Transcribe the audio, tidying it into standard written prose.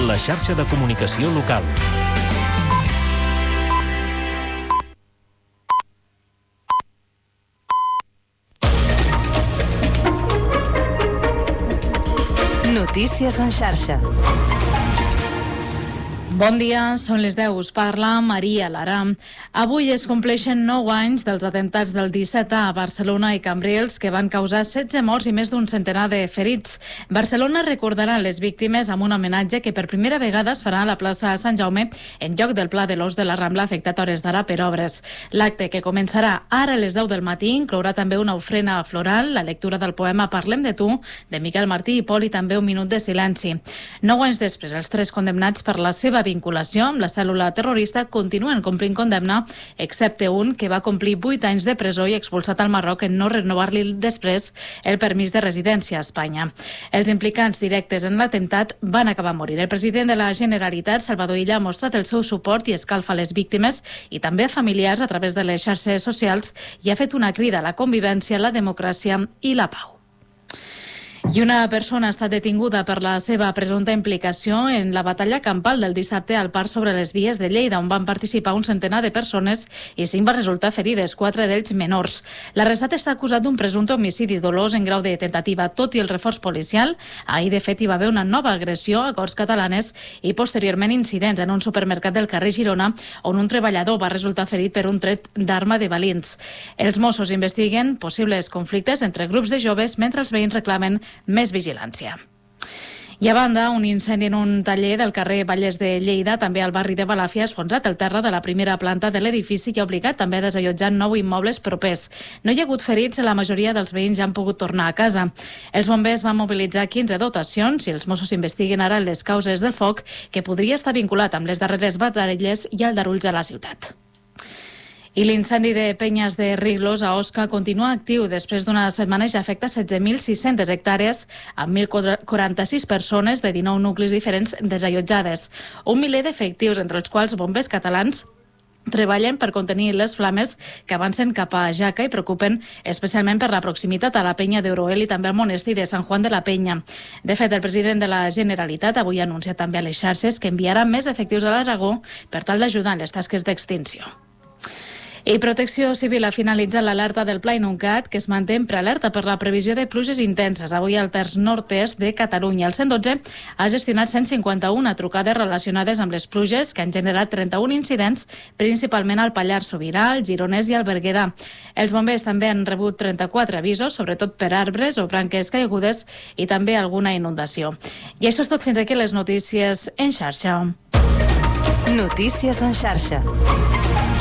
la xarxa de comunicació local. Notícies en xarxa. Bon dia, són les 10, us parla Maria Lara. Avui es compleixen 9 anys dels atemptats del 17 a Barcelona i Cambrils que van causar 16 morts i més d'un centenar de ferits. Barcelona recordarà les víctimes amb un homenatge que per primera vegada es farà a la plaça Sant Jaume en lloc del Pla de l'Os de la Rambla afectat a hores d'ara per obres. L'acte, que començarà ara a les 10 del matí, inclourà també una ofrena floral, la lectura del poema Parlem de tu, de Miquel Martí i Pol, i també un minut de silenci. 9 anys després, els 3 condemnats per la seva vinculació amb la cèl·lula terrorista continuen complint condemna, excepte un que va complir 8 anys de presó i expulsat al Marroc en no renovar-li després el permís de residència a Espanya. Els implicats directes en l'atemptat van acabar a morir. El president de la Generalitat, Salvador Illa, ha mostrat el seu suport i escalfa a les víctimes i també a familiars a través de les xarxes socials i ha fet una crida a la convivència, la democràcia i la pau. I una persona ha estat detinguda per la seva presumpta implicació en la batalla campal del dissabte al parc sobre les vies de Lleida, on van participar un centenar de persones i 5 van resultar ferides, 4 d'ells menors. L'arrestat està acusat d'un presumpte homicidi dolós en grau de tentativa. Tot i el reforç policial, ahir de fet hi va haver una nova agressió a Corts Catalanes i posteriorment incidents en un supermercat del carrer Girona, on un treballador va resultar ferit per un tret d'arma de balins. Els Mossos investiguen possibles conflictes entre grups de joves mentre els veïns reclamen més vigilància. I a banda, un incendi en un taller del carrer Vallès de Lleida, també al barri de Balàfia, ha esfonsat el terra de la primera planta de l'edifici i ha obligat també a desallotjar 9 immobles propers. No hi ha hagut ferits, la majoria dels veïns ja han pogut tornar a casa. Els bombers van mobilitzar 15 dotacions i els Mossos investiguen ara les causes del foc, que podria estar vinculat amb les darreres batalles i aldarulls a la ciutat. I l'incendi de Penyes de Riglos a Osca continua actiu després d'una setmana i ja afecta 16.600 hectàrees amb 1.046 persones de 19 nuclis diferents desallotjades. Un miler d'efectius, entre els quals bombers catalans, treballen per contenir les flames que avancen cap a Jaca i preocupen especialment per la proximitat a la penya d'Euroel i també al monestir de Sant Juan de la Penya. De fet, el president de la Generalitat avui ha anunciat també a les xarxes que enviarà més efectius a l'Aragó per tal d'ajudar en les tasques d'extinció. I Protecció Civil ha finalitzat l'alerta del Pla Inuncat, que es manté en prealerta per la previsió de pluges intenses avui al terç nord-est de Catalunya. El 112 ha gestionat 151 trucades relacionades amb les pluges, que han generat 31 incidents, principalment al Pallars Sobirà, al Gironès i al Berguedà. Els bombers també han rebut 34 avisos, sobretot per arbres o branques caigudes i també alguna inundació. I això és tot, fins aquí les notícies en xarxa. Notícies en xarxa.